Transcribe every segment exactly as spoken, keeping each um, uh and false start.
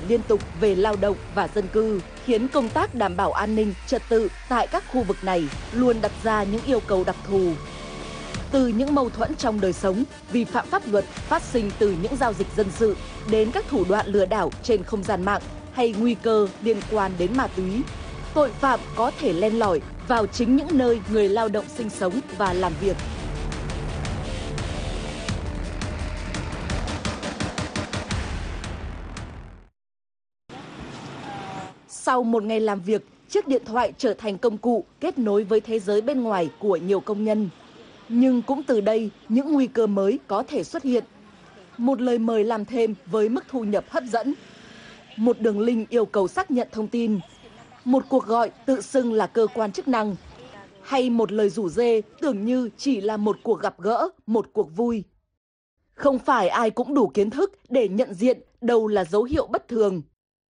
liên tục về lao động và dân cư, khiến công tác đảm bảo an ninh, trật tự tại các khu vực này luôn đặt ra những yêu cầu đặc thù. Từ những mâu thuẫn trong đời sống, vi phạm pháp luật phát sinh từ những giao dịch dân sự đến các thủ đoạn lừa đảo trên không gian mạng hay nguy cơ liên quan đến ma túy, tội phạm có thể len lỏi vào chính những nơi người lao động sinh sống và làm việc. Sau một ngày làm việc, chiếc điện thoại trở thành công cụ kết nối với thế giới bên ngoài của nhiều công nhân. Nhưng cũng từ đây, những nguy cơ mới có thể xuất hiện. Một lời mời làm thêm với mức thu nhập hấp dẫn. Một đường link yêu cầu xác nhận thông tin. Một cuộc gọi tự xưng là cơ quan chức năng. Hay một lời rủ rê tưởng như chỉ là một cuộc gặp gỡ, một cuộc vui. Không phải ai cũng đủ kiến thức để nhận diện đâu là dấu hiệu bất thường.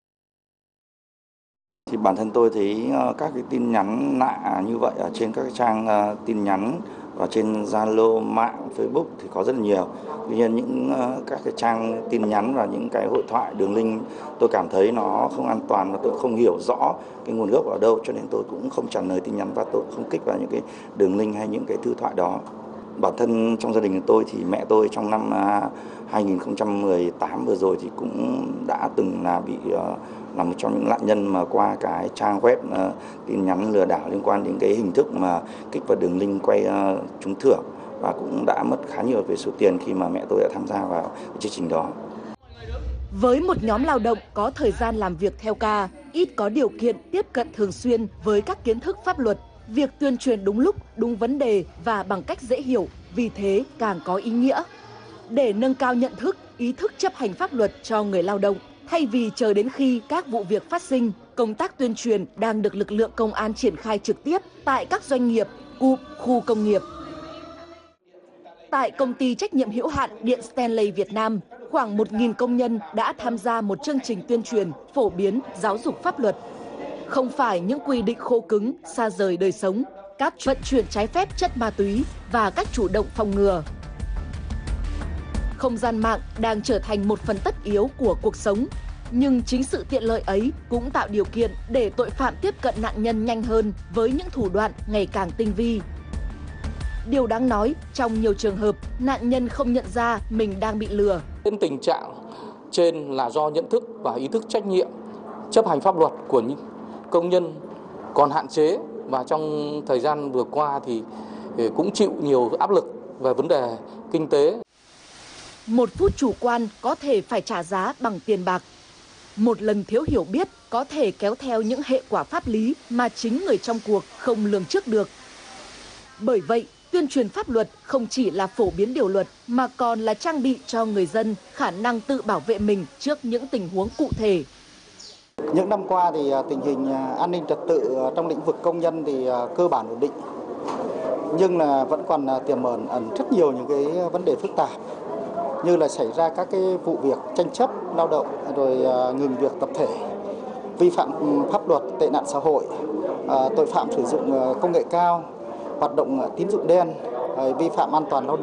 Thì bản thân tôi thấy các cái tin nhắn lạ như vậy ở trên các cái trang uh, tin nhắn và trên Zalo, mạng, Facebook thì có rất là nhiều. Tuy nhiên những uh, các cái trang tin nhắn và những cái hội thoại đường link tôi cảm thấy nó không an toàn và tôi không hiểu rõ cái nguồn gốc ở đâu, cho nên tôi cũng không trả lời tin nhắn và tôi không kích vào những cái đường link hay những cái thư thoại đó. Bản thân trong gia đình của tôi thì mẹ tôi trong năm uh, hai nghìn không trăm mười tám vừa rồi thì cũng đã từng là bị uh, là một trong những nạn nhân mà qua cái trang web uh, tin nhắn lừa đảo liên quan đến cái hình thức mà kích vào đường link quay uh, trúng thưởng, và cũng đã mất khá nhiều về số tiền khi mà mẹ tôi đã tham gia vào cái chương trình đó. Với một nhóm lao động có thời gian làm việc theo ca, ít có điều kiện tiếp cận thường xuyên với các kiến thức pháp luật, việc tuyên truyền đúng lúc, đúng vấn đề và bằng cách dễ hiểu, vì thế càng có ý nghĩa. Để nâng cao nhận thức, ý thức chấp hành pháp luật cho người lao động, thay vì chờ đến khi các vụ việc phát sinh, công tác tuyên truyền đang được lực lượng công an triển khai trực tiếp tại các doanh nghiệp, cụm, khu công nghiệp. Tại công ty trách nhiệm hữu hạn Điện Stanley Việt Nam, khoảng một nghìn công nhân đã tham gia một chương trình tuyên truyền, phổ biến, giáo dục pháp luật. Không phải những quy định khô cứng, xa rời đời sống, các vận chuyển trái phép chất ma túy và cách chủ động phòng ngừa. Không gian mạng đang trở thành một phần tất yếu của cuộc sống, nhưng chính sự tiện lợi ấy cũng tạo điều kiện để tội phạm tiếp cận nạn nhân nhanh hơn với những thủ đoạn ngày càng tinh vi. Điều đáng nói, trong nhiều trường hợp, nạn nhân không nhận ra mình đang bị lừa. Tình trạng trên là do nhận thức và ý thức trách nhiệm chấp hành pháp luật của những công nhân còn hạn chế, và trong thời gian vừa qua thì cũng chịu nhiều áp lực về vấn đề kinh tế. Một phút chủ quan có thể phải trả giá bằng tiền bạc. Một lần thiếu hiểu biết có thể kéo theo những hệ quả pháp lý mà chính người trong cuộc không lường trước được. Bởi vậy, tuyên truyền pháp luật không chỉ là phổ biến điều luật mà còn là trang bị cho người dân khả năng tự bảo vệ mình trước những tình huống cụ thể. Những năm qua thì tình hình an ninh trật tự trong lĩnh vực công nhân thì cơ bản ổn định, nhưng là vẫn còn tiềm ẩn ẩn rất nhiều những cái vấn đề phức tạp, như là xảy ra các cái vụ việc tranh chấp lao động, rồi ngừng việc tập thể, vi phạm pháp luật, tệ nạn xã hội, tội phạm sử dụng công nghệ cao, hoạt động tín dụng đen, vi phạm an toàn lao động.